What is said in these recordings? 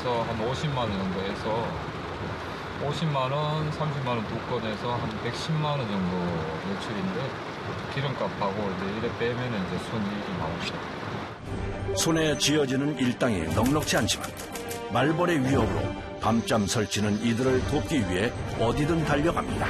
건에서 한 50만 원 정도 해서 50만 원, 30만 원 두 건에서 한 110만 원 정도 매출인데 기름값하고 이제 이래 빼면 이제 손익이 나옵니다. 손에 쥐어지는 일당이 넉넉지 않지만 말벌의 위협으로 밤잠 설치는 이들을 돕기 위해 어디든 달려갑니다.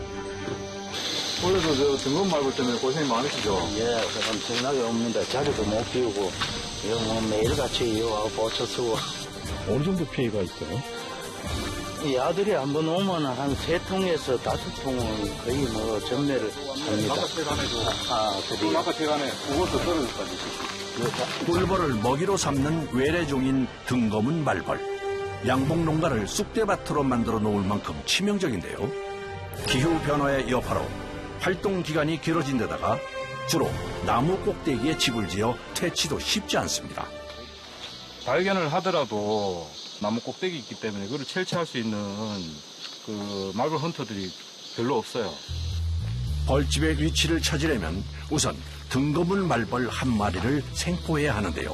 원래도 저 등급 말벌 때문에 고생이 많으시죠? 예, 엄청나게 옵니다. 자리도 못 비우고, 이거 뭐 매일같이 이거 보초 쓰고. 어느 정도 피해가 있어요? 이 아들이 한번 오면 한 3통에서 5통은 거의 뭐 전매를 합니다. 아까 태간에 그것도 떨어졌다니. 꿀벌을 먹이로 삼는 외래종인 등검은 말벌. 양봉 농가를 쑥대밭으로 만들어 놓을 만큼 치명적인데요. 기후 변화의 여파로 활동 기간이 길어진 데다가 주로 나무 꼭대기에 집을 지어 퇴치도 쉽지 않습니다. 발견을 하더라도 나무 꼭대기 있기 때문에 그걸 채취할 수 있는 그 말벌 헌터들이 별로 없어요. 벌집의 위치를 찾으려면 우선 등검은 말벌 한 마리를 생포해야 하는데요.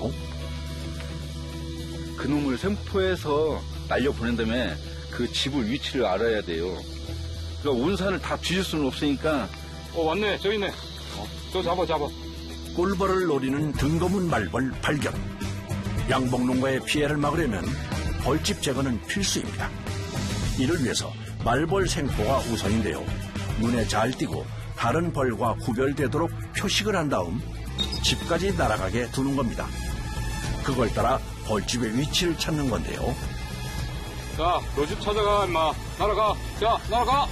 그놈을 생포해서 날려보낸 다음에 그 집을 위치를 알아야 돼요. 그러니까 온산을 다 뒤질 수는 없으니까. 왔네. 저 있네. 저 잡아. 꿀벌을 노리는 등검은 말벌 발견. 양봉농가의 피해를 막으려면 벌집 제거는 필수입니다. 이를 위해서 말벌 생포가 우선인데요. 눈에 잘 띄고 다른 벌과 구별되도록 표식을 한 다음 집까지 날아가게 두는 겁니다. 그걸 따라 벌집의 위치를 찾는 건데요. 자, 너 집 찾아가, 임마. 날아가. 자, 날아가.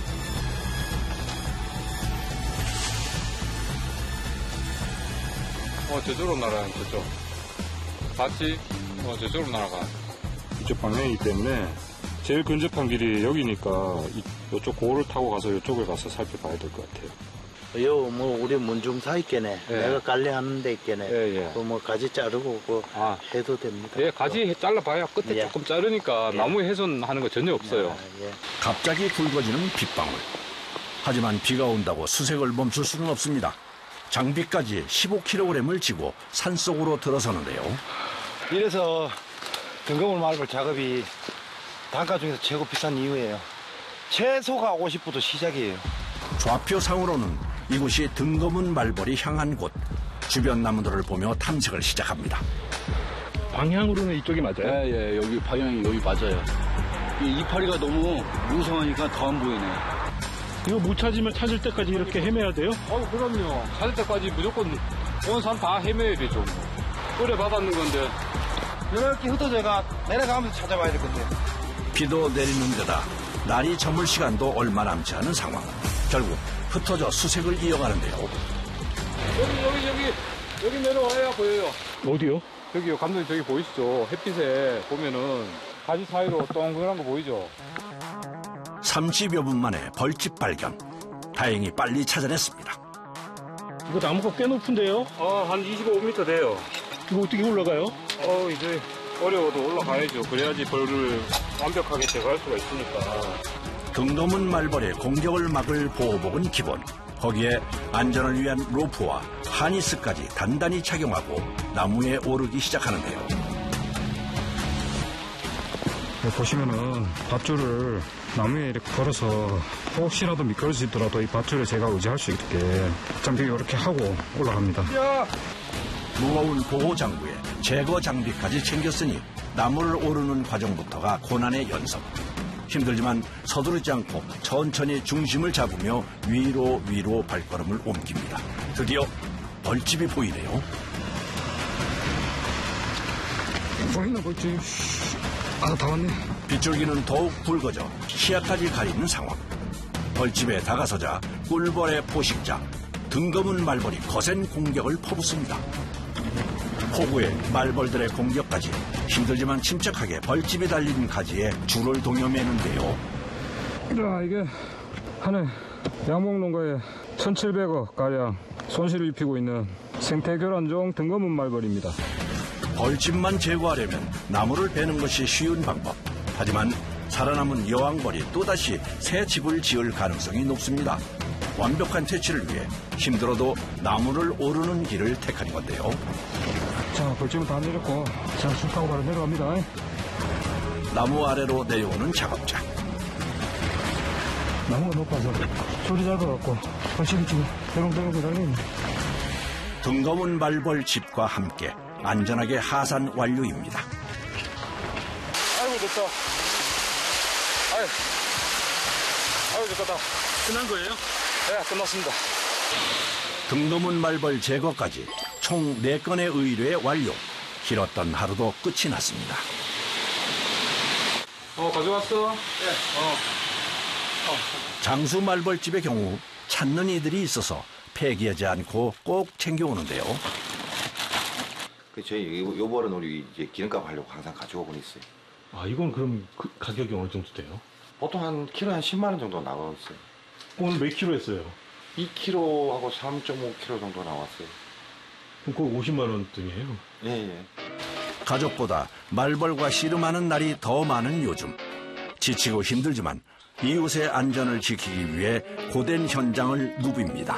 저쪽으로 날아가, 저쪽. 봤지? 저쪽으로 날아가. 이쪽 방향이기 때문에 제일 근접한 길이 여기니까 이쪽 고를 타고 가서 이쪽을 가서 살펴봐야 될 것 같아요. 요, 뭐, 우리 문중사 있겠네. 예. 내가 깔래하는 데 있겠네. 예. 뭐, 가지 자르고, 해도 됩니다. 예, 가지 잘라봐야 끝에 예. 조금 자르니까 예. 나무 훼손하는 거 전혀 없어요. 예. 갑자기 굵어지는 빗방울. 하지만 비가 온다고 수색을 멈출 수는 없습니다. 장비까지 15kg을 지고 산속으로 들어서는데요. 이래서 등검을 말벌 작업이 단가 중에서 최고 비싼 이유예요. 최소가 50부터 시작이에요. 좌표상으로는 이곳이 등검은 말벌이 향한 곳. 주변 나무들을 보며 탐색을 시작합니다. 방향으로는 이쪽이 맞아요? 예, 여기 방향이 여기 맞아요. 이 이파리가 너무 무성하니까 더 안 보이네. 이거 못 찾으면 찾을 때까지 이렇게 헤매야 돼요? 그럼요. 찾을 때까지 무조건 온 산 다 헤매야 되죠. 끓여 받았는 건데. 이렇게 흩어져가 내려가면서 찾아봐야 될 건데. 비도 내리는 데다 날이 저물 시간도 얼마 남지 않은 상황. 결국 흩어져 수색을 이어가는데요. 여기 내려와야 보여요. 어디요? 저기요, 감독님 저기 보이시죠? 햇빛에 보면은 가지 사이로 동그란 거 보이죠? 30여 분 만에 벌집 발견. 다행히 빨리 찾아냈습니다. 이거 나무가 꽤 높은데요? 한 25m 돼요. 이거 어떻게 올라가요? 이제 어려워도 올라가야죠. 그래야지 벌을 완벽하게 제거할 수가 있으니까. 등검은 말벌의 공격을 막을 보호복은 기본. 거기에 안전을 위한 로프와 하니스까지 단단히 착용하고 나무에 오르기 시작하는데요. 보시면은 밧줄을 나무에 이렇게 걸어서 혹시라도 미끄러지더라도 이 밧줄을 제가 의지할 수 있게 장비 이렇게 하고 올라갑니다. 무거운 보호 장구에 제거 장비까지 챙겼으니 나무를 오르는 과정부터가 고난의 연속. 힘들지만 서두르지 않고 천천히 중심을 잡으며 위로 발걸음을 옮깁니다. 드디어 벌집이 보이네요. 보이나 벌집. 다 왔네. 빗줄기는 더욱 굵어져 시야까지 가리는 상황. 벌집에 다가서자 꿀벌의 포식자 등검은 말벌이 거센 공격을 퍼붓습니다. 폭우에 말벌들의 공격까지 힘들지만 침착하게 벌집이 달린 가지에 줄을 동여매는데요. 이게 한 해 양봉농가에 1,700억 가량 손실을 입히고 있는 생태교란종 등검은 말벌입니다. 벌집만 제거하려면 나무를 베는 것이 쉬운 방법. 하지만 살아남은 여왕벌이 또다시 새 집을 지을 가능성이 높습니다. 완벽한 퇴치를 위해 힘들어도 나무를 오르는 길을 택한 건데요. 자, 벌집은 다 내렸고 자, 줄 타고 바로 내려갑니다. 나무 아래로 내려오는 작업자. 나무가 높아서 소리 잡아갖고 훨씬 지금 대롱대롱 달리네. 등검은 말벌 집과 함께 안전하게 하산 완료입니다. 아이고 됐다. 아이고 됐다. 끝난 거예요? 네, 끝났습니다. 등검은 말벌 제거까지 총 4건의 의뢰 완료. 길었던 하루도 끝이 났습니다. 가져왔어? 네. 장수 말벌집의 경우 찾는 이들이 있어서 폐기하지 않고 꼭 챙겨오는데요. 저희 요 벌은 우리 이제 기름값 하려고 항상 가져오곤 있어요. 아, 이건 그럼 가격이 어느 정도 돼요? 보통 한 키로에 한 10만 원 정도 나왔어요. 오늘 몇 킬로 했어요? 2kg하고 3.5kg 정도 나왔어요. 그럼 그거 50만 원 돈이에요? 예. 가족보다 말벌과 씨름하는 날이 더 많은 요즘. 지치고 힘들지만 이웃의 안전을 지키기 위해 고된 현장을 누빕니다.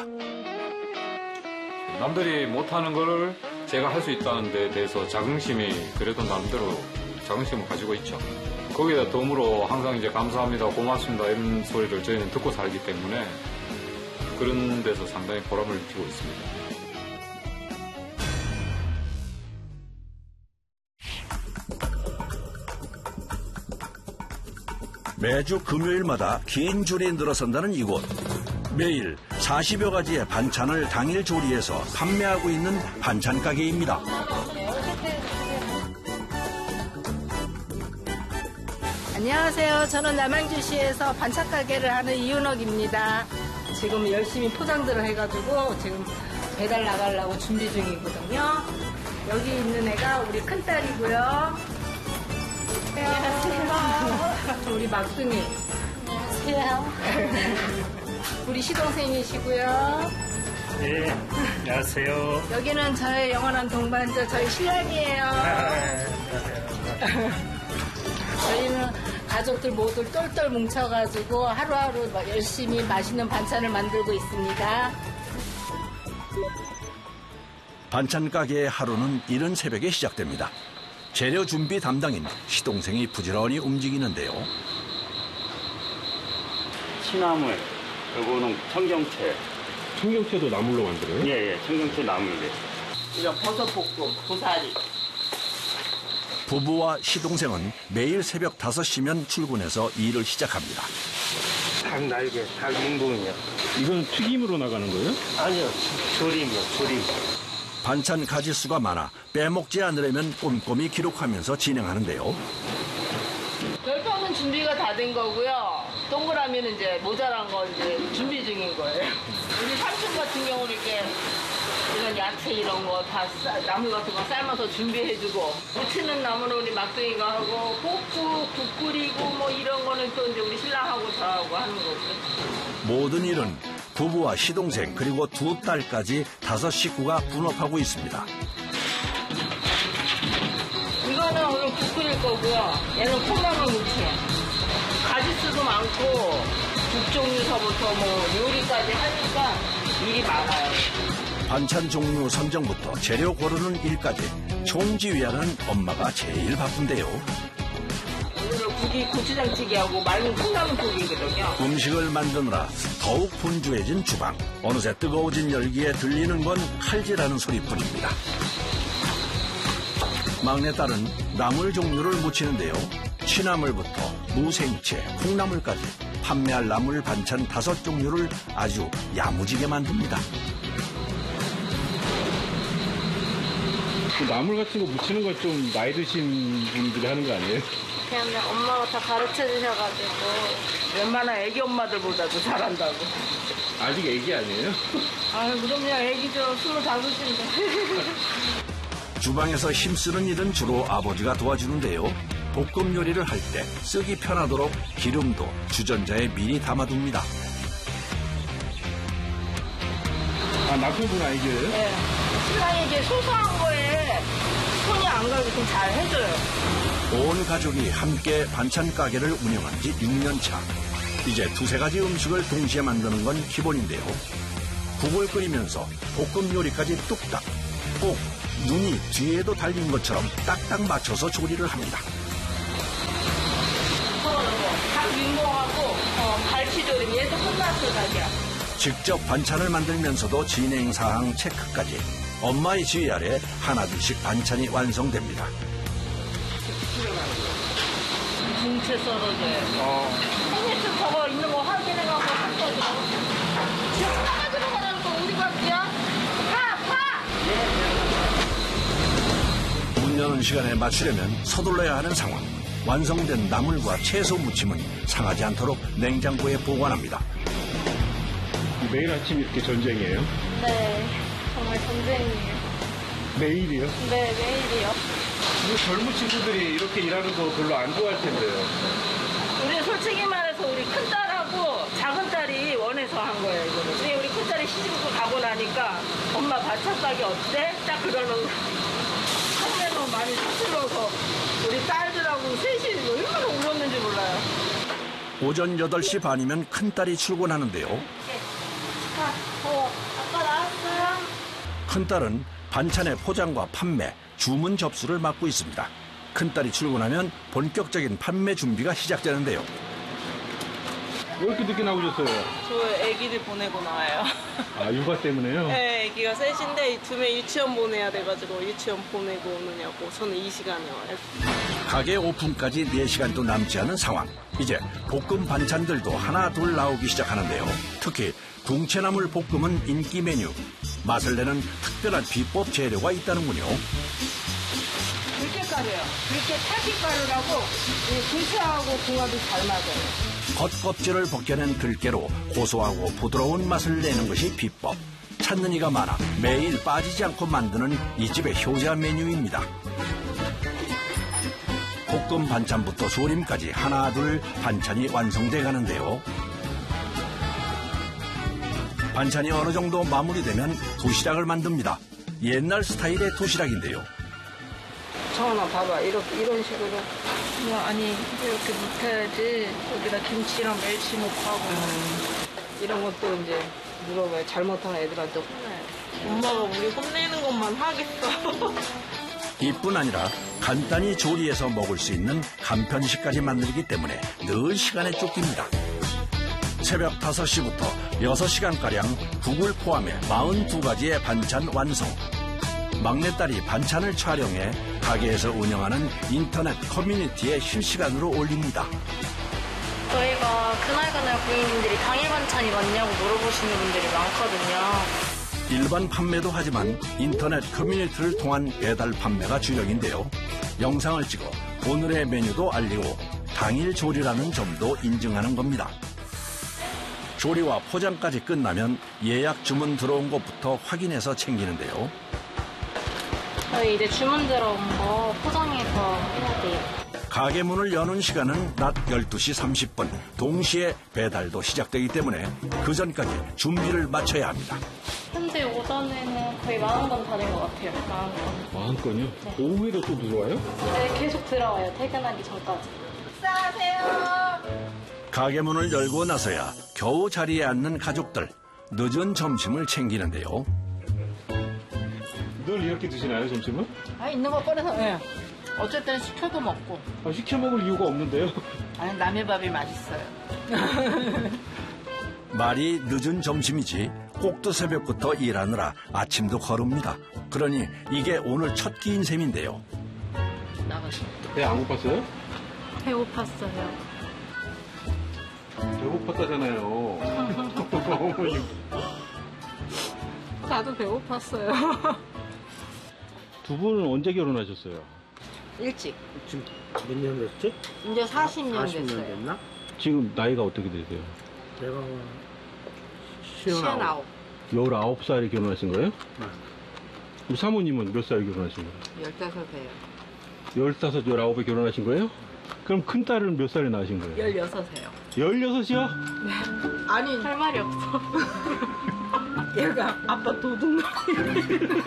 남들이 못하는 거를 제가 할 수 있다는 데 대해서 자긍심이 그래도 나름대로 자긍심을 가지고 있죠. 거기다 덤으로 항상 이제 감사합니다, 고맙습니다 이런 소리를 저희는 듣고 살기 때문에 그런 데서 상당히 보람을 느끼고 있습니다. 매주 금요일마다 긴 줄이 늘어선다는 이곳. 매일 40여 가지의 반찬을 당일 조리해서 판매하고 있는 반찬 가게입니다. 안녕하세요. 저는 남양주시에서 반찬 가게를 하는 이윤옥입니다. 지금 열심히 포장들을 해가지고 지금 배달 나가려고 준비 중이거든요. 여기 있는 애가 우리 큰딸이고요. 안녕하세요. 우리 막둥이. 안녕하세요. 우리 시동생이시고요. 네, 안녕하세요. 여기는 저의 영원한 동반자 저희 신랑이에요. 저희는 가족들 모두 똘똘 뭉쳐가지고 하루하루 열심히 맛있는 반찬을 만들고 있습니다. 반찬 가게의 하루는 이른 새벽에 시작됩니다. 재료 준비 담당인 시동생이 부지런히 움직이는데요. 취나물, 요거는 청경채. 청경채도 나물로 만들어요? 예, 청경채 나물이에요. 이런 버섯볶음, 고사리. 부부와 시동생은 매일 새벽 5시면 출근해서 일을 시작합니다. 닭 날개, 닭 인공이요. 이건 튀김으로 나가는 거예요? 아니요, 조림이요, 조림. 반찬 가짓수가 많아 빼먹지 않으려면 꼼꼼히 기록하면서 진행하는데요. 별표는 준비가 다 된 거고요. 동그라미는 이제 모자란 거 이제 준비 중인 거예요. 우리 삼촌 같은 경우는 이렇게 이런 야채 이런 거 다 나물 같은 거 삶아서 준비해주고 무치는 나무는 우리 막둥이가 하고 볶고 국 끓이고 뭐 이런 거는 또 이제 우리 신랑하고 저하고 하는 거고. 모든 일은 부부와 시동생 그리고 2딸까지 5 식구가 분업하고 있습니다. 이거는 오늘 국 끓일 거고요. 얘는 콩나물 무침. 가짓수도 많고 국 종류서부터 뭐 요리까지 하니까 일이 많아요. 반찬 종류 선정부터 재료 고르는 일까지 총지휘하는 엄마가 제일 바쁜데요. 오늘은 국이 고추장찌개하고 맑은 콩나물국이거든요. 음식을 만드느라 더욱 분주해진 주방. 어느새 뜨거워진 열기에 들리는 건 칼질하는 소리뿐입니다. 막내딸은 나물 종류를 무치는데요. 취나물부터 무생채, 콩나물까지 판매할 나물 반찬 5종류를 아주 야무지게 만듭니다. 그 나물 같은 거 무치는 건 좀 나이 드신 분들이 하는 거 아니에요? 그냥 엄마가 다 가르쳐 주셔가지고 웬만한 애기 엄마들보다도 잘한다고. 아직 애기 아니에요? 아, 그럼요. 애기죠. 25인데. 주방에서 힘쓰는 일은 주로 아버지가 도와주는데요. 볶음 요리를 할 때 쓰기 편하도록 기름도 주전자에 미리 담아둡니다. 아, 남편분 아이디어예요? 네. 신랑이 이게 소소한 거에 손이 안 가게끔 잘 해줘요. 온 가족이 함께 반찬 가게를 운영한 지 6년 차. 이제 2-3가지 음식을 동시에 만드는 건 기본인데요. 국을 끓이면서 볶음 요리까지 뚝딱. 꼭 눈이 뒤에도 달린 것처럼 딱딱 맞춰서 조리를 합니다. 직접 반찬을 만들면서도 진행사항 체크까지 엄마의 지휘 아래 하나둘씩 반찬이 완성됩니다. 중채 썰어줘요. 생일치 저거 있는 거 확인해가고 섞어줘. 지금 사가지고 가라니까 어디 갔지야? 파! 문 여는 시간에 맞추려면 서둘러야 하는 상황. 완성된 나물과 채소 무침은 상하지 않도록 냉장고에 보관합니다. 매일 아침 이렇게 전쟁이에요? 네, 정말 전쟁이에요. 매일이요? 네, 매일이요. 젊은 친구들이 이렇게 일하는 거 별로 안 좋아할 텐데요. 우리 솔직히 말해서 우리 큰딸하고 작은딸이 원해서 한 거예요, 이거를. 근데 우리 큰딸이 시집을 가고 나니까 엄마 반찬 가게 어때? 딱 그러는 한대도 많이 서툴러서 우리 딸들하고 셋이 얼마나 울었는지 몰라요. 오전 8시 반이면 큰딸이 출근하는데요. 아까 나왔어요? 큰딸은 반찬의 포장과 판매, 주문 접수를 맡고 있습니다. 큰딸이 출근하면 본격적인 판매 준비가 시작되는데요. 왜 이렇게 늦게 나오셨어요? 저 애기들 보내고 나와요. 아, 육아 때문에요? 네, 애기가 셋인데 두 명 유치원 보내야 돼가지고 유치원 보내고 오느냐고 저는 이 시간에 와요. 가게 오픈까지 4시간도 남지 않은 상황. 이제 볶음 반찬들도 하나 둘 나오기 시작하는데요. 특히 붕채나물 볶음은 인기 메뉴. 맛을 내는 특별한 비법 재료가 있다는군요. 들깨가루요. 들깨 타기가루라고 붕채하고 궁합이 잘 맞아요. 겉껍질을 벗겨낸 들깨로 고소하고 부드러운 맛을 내는 것이 비법. 찾는 이가 많아 매일 빠지지 않고 만드는 이 집의 효자 메뉴입니다. 볶음 반찬부터 조림까지 하나 둘 반찬이 완성돼 가는데요. 반찬이 어느 정도 마무리되면 도시락을 만듭니다. 옛날 스타일의 도시락인데요. 정원아 봐봐 이런 식으로 아니 이렇게 묵혀야지. 여기다 김치랑 멸치 넣고 하고 이런 것도 이제 물어봐요. 잘못하면 애들한테 혼나요. 엄마가 우리 혼내는 것만 하겠어. 이뿐 아니라 간단히 조리해서 먹을 수 있는 간편식까지 만들기 때문에 늘 시간에 쫓깁니다. 새벽 5시부터 6시간가량 국을 포함해 42가지의 반찬 완성. 막내딸이 반찬을 촬영해 가게에서 운영하는 인터넷 커뮤니티에 실시간으로 올립니다. 저희가 그날그날 고객님들이 당일 반찬이 맞냐고 물어보시는 분들이 많거든요. 일반 판매도 하지만 인터넷 커뮤니티를 통한 배달 판매가 주력인데요. 영상을 찍어 오늘의 메뉴도 알리고 당일 조리라는 점도 인증하는 겁니다. 조리와 포장까지 끝나면 예약 주문 들어온 것부터 확인해서 챙기는데요. 저희 이제 주문 들어온 거 포장해서 해야 돼요. 가게 문을 여는 시간은 낮 12시 30분. 동시에 배달도 시작되기 때문에 그 전까지 준비를 마쳐야 합니다. 현재 오전에는 거의 40건 다 된 것 같아요. 40건. 40건이요? 네. 오후에도 또 들어와요? 네, 계속 들어와요. 퇴근하기 전까지. 식사하세요. 가게 문을 열고 나서야 겨우 자리에 앉는 가족들. 늦은 점심을 챙기는데요. 늘 이렇게 드시나요, 점심은? 있는 거 꺼내서 어쨌든 시켜도 먹고. 시켜 먹을 이유가 없는데요? 아니 남의 밥이 맛있어요. 말이 늦은 점심이지 꼭두 새벽부터 일하느라 아침도 거릅니다. 그러니 이게 오늘 첫 끼인 셈인데요. 나가시. 배 안 고팠어요? 배고팠어요. 배고팠다잖아요. 어머니. 나도 배고팠어요. 두 분은 언제 결혼하셨어요? 일찍. 지금 몇 년 됐지? 이제 40년 40년 됐어요. 됐나? 지금 나이가 어떻게 되세요? 내가 59. 19살에 결혼하신 거예요? 네. 그럼 사모님은 몇 살에 결혼하신 거예요? 15세요. 15, 19에 결혼하신 거예요? 그럼 큰딸은 몇 살에 낳으신 거예요? 16세요. 16이요? 아니 할 말이 없어. 얘가 아빠 도둑놈이.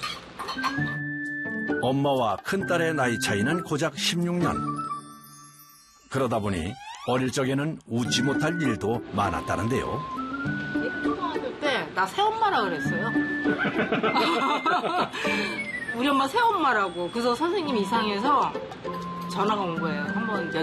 엄마와 큰딸의 나이 차이는 고작 16년. 그러다 보니 어릴 적에는 웃지 못할 일도 많았다는데요. 초등학교 때 나 새엄마라 그랬어요. 우리 엄마 새엄마라고. 그래서 선생님이 이상해서 전화가 온 거예요. 한번